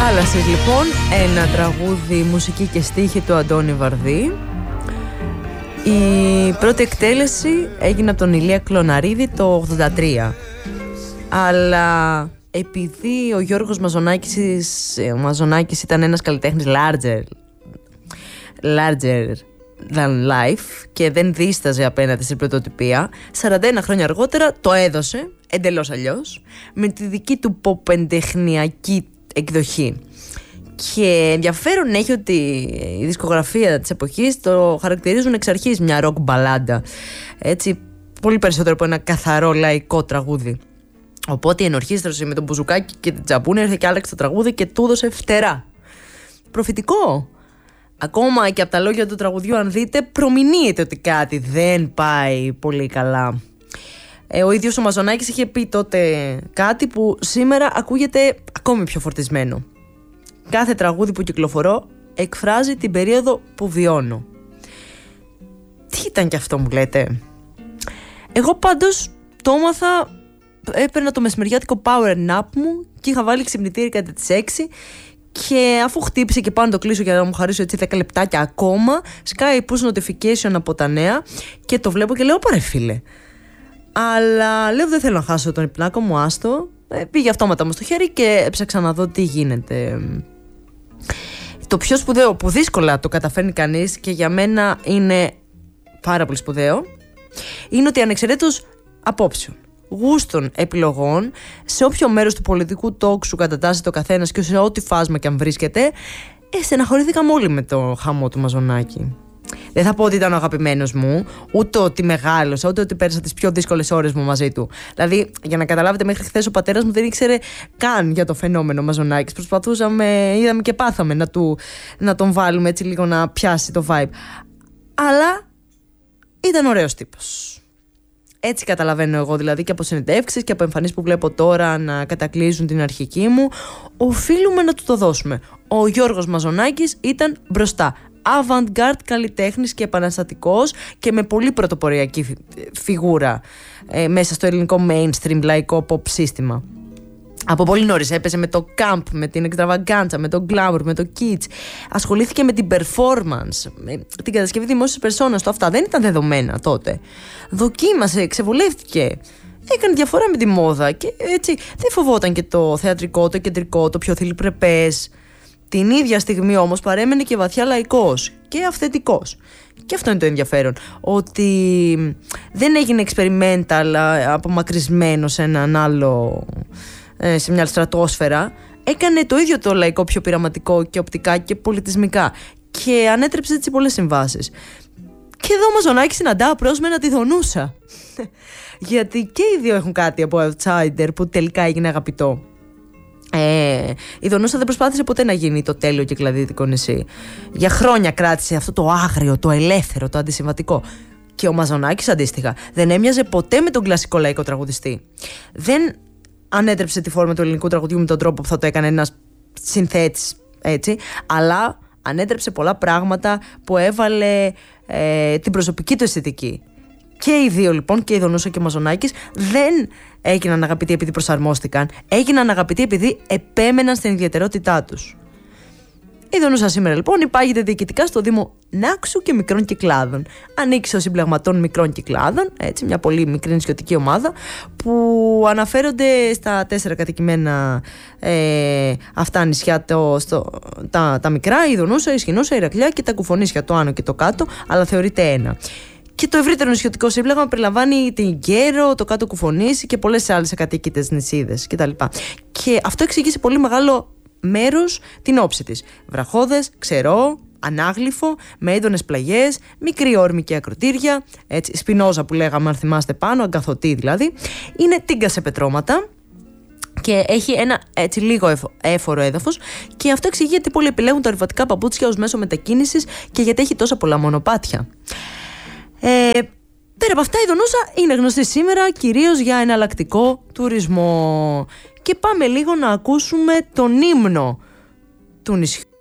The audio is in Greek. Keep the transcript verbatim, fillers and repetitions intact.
Θάλασσες λοιπόν, ένα τραγούδι μουσική και στίχη του Αντώνη Βαρδί. Η πρώτη εκτέλεση έγινε από τον Ηλία Κλωναρίδη το ογδόντα τρία. Αλλά επειδή ο Γιώργος Μαζονάκης, ο Μαζονάκης ήταν ένας καλλιτέχνης larger, larger than life και δεν δίσταζε απέναντι στην πρωτοτυπία, σαράντα ένα χρόνια αργότερα το έδωσε εντελώς αλλιώς, με τη δική του ποπεντεχνιακή εκδοχή. Και ενδιαφέρον έχει ότι η δισκογραφία της εποχής το χαρακτηρίζουν εξ αρχής μια ροκ μπαλάντα, έτσι, πολύ περισσότερο από ένα καθαρό λαϊκό τραγούδι. Οπότε η ενορχήστρωση με τον μπουζουκάκι και την τσαμπούνι ήρθε και άλλαξε το τραγούδι και του έδωσε φτερά. Προφητικό. Ακόμα και από τα λόγια του τραγουδιού, αν δείτε, προμηνύεται ότι κάτι δεν πάει πολύ καλά. Ε, ο ίδιος ο Μαζονάκης είχε πει τότε κάτι που σήμερα ακούγεται ακόμη πιο φορτισμένο. Κάθε τραγούδι που κυκλοφορώ εκφράζει την περίοδο που βιώνω. Τι ήταν κι αυτό, μου λέτε? Εγώ πάντως το έμαθα, έπαιρνα το μεσημεριάτικο power nap μου και είχα βάλει ξυπνητήρι κατά τις έξι. Και αφού χτύπησε και πάνω το κλείσω για να μου χαρίσω έτσι δέκα λεπτάκια ακόμα, σκάει push notification από τα νέα και το βλέπω και λέω πάρε φίλε. Αλλά λέω δεν θέλω να χάσω τον υπνάκο μου, άστο. ε, Πήγε αυτόματα μου στο χέρι και έψαξα να δω τι γίνεται. Το πιο σπουδαίο που δύσκολα το καταφέρνει κανείς και για μένα είναι πάρα πολύ σπουδαίο είναι ότι ανεξαιρέτως απόψεων, γούστων, επιλογών, σε όποιο μέρος του πολιτικού τόξου κατατάσσεται ο καθένας και σε ό,τι φάσμα και αν βρίσκεται, ε, στεναχωρήθηκαμε όλοι με το χαμό του Μαζονάκη. Δεν θα πω ότι ήταν ο αγαπημένος μου, ούτε ότι μεγάλωσα, ούτε ότι πέρασα τις πιο δύσκολες ώρες μου μαζί του. Δηλαδή, για να καταλάβετε, μέχρι χθες ο πατέρας μου δεν ήξερε καν για το φαινόμενο Μαζονάκης. Προσπαθούσαμε, είδαμε και πάθαμε να, του, να τον βάλουμε έτσι λίγο να πιάσει το vibe. Αλλά ήταν ωραίος τύπος. Έτσι καταλαβαίνω εγώ, δηλαδή, και από συνεντεύξεις και από εμφανίσεις που βλέπω τώρα να κατακλείζουν την αρχική μου. Οφείλουμε να του το δώσουμε. Ο Γιώργος Μαζονάκης ήταν μπροστά. Avant-garde καλλιτέχνης και επαναστατικός και με πολύ πρωτοποριακή φιγούρα ε, μέσα στο ελληνικό mainstream λαϊκό pop σύστημα. Από πολύ νωρίς έπαιζε με το camp, με την extravaganza, με το glamour, με το kitsch. Ασχολήθηκε με την performance, με την κατασκευή δημόσιας περσόνας. Το αυτά δεν ήταν δεδομένα τότε. Δοκίμασε, ξεβολεύτηκε. Έκανε διαφορά με τη μόδα και έτσι δεν φοβόταν και το θεατρικό, το κεντρικό, το πιο θηλυπρεπές. Την ίδια στιγμή όμως παρέμενε και βαθιά λαϊκός και αυθεντικός. Και αυτό είναι το ενδιαφέρον, ότι δεν έγινε experimental απομακρυσμένο σε έναν άλλο, σε μια άλλη στρατόσφαιρα. Έκανε το ίδιο το λαϊκό πιο πειραματικό και οπτικά και πολιτισμικά και ανέτρεψε έτσι πολλές συμβάσεις. Και εδώ ο Μαζονάκης συναντά απρόσμενα τη Δονούσα. Γιατί και οι δύο έχουν κάτι από outsider που τελικά έγινε αγαπητό. Ε, η Δονούσα δεν προσπάθησε ποτέ να γίνει το τέλειο και κλαδίτικο νησί. Για χρόνια κράτησε αυτό το άγριο, το ελεύθερο, το αντισυμβατικό. Και ο Μαζονάκης αντίστοιχα δεν έμοιαζε ποτέ με τον κλασικό λαϊκό τραγουδιστή. Δεν ανέτρεψε τη φόρμα του ελληνικού τραγουδιού με τον τρόπο που θα το έκανε ένας συνθέτης, έτσι, αλλά ανέτρεψε πολλά πράγματα που έβαλε ε, την προσωπική του αισθητική. Και οι δύο λοιπόν, και η Δονούσα και ο Μαζονάκης, δεν έγιναν αγαπητοί επειδή προσαρμόστηκαν. Έγιναν αγαπητοί επειδή επέμεναν στην ιδιαιτερότητά τους. Η Δονούσα σήμερα λοιπόν υπάγεται διοικητικά στο Δήμο Νάξου και Μικρών Κυκλάδων. Ανήκει στο Συμπλεγματών Μικρών Κυκλάδων, έτσι, μια πολύ μικρή νησιωτική ομάδα που αναφέρονται στα τέσσερα κατοικημένα ε, αυτά νησιά, το, στο, τα, τα μικρά, η Δονούσα, η Σχοινούσα, η Ηρακλεία και τα Κουφονίσια, το άνω και το κάτω, αλλά θεωρείται ένα. Και το ευρύτερο νησιωτικό σύμπλεγμα περιλαμβάνει την Γκέρο, το Κάτω Κουφονήσι και πολλές άλλες ακατοίκητες νησίδες κτλ. Και αυτό εξηγεί σε πολύ μεγάλο μέρος την όψη της. Βραχώδες, ξερό, ανάγλυφο, με έντονες πλαγιές, μικρή όρμη και ακροτήρια, έτσι, σπινόζα που λέγαμε αν θυμάστε πάνω, αγκαθωτή δηλαδή. Είναι τίγκα σε πετρώματα και έχει ένα έτσι λίγο έφορο έδαφος και αυτό εξηγεί γιατί πολλοί επιλέγουν τα ρηβατικά παπούτσια ως μέσο μετακίνησης και γιατί έχει τόσα πολλά μονοπάτια. Ε, πέρα από αυτά η Δονούσα είναι γνωστή σήμερα κυρίως για εναλλακτικό τουρισμό. Και πάμε λίγο να ακούσουμε τον ύμνο του νησιού.